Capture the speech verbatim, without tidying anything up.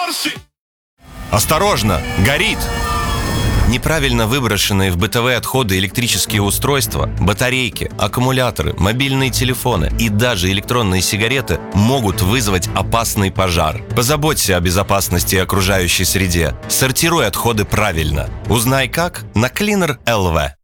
Осторожно! Горит! Неправильно выброшенные в бытовые отходы электрические устройства, батарейки, аккумуляторы, мобильные телефоны и даже электронные сигареты могут вызвать опасный пожар. Позаботься о безопасности и окружающей среде. Сортируй отходы правильно. Узнай как на Cleaner точка эл ви.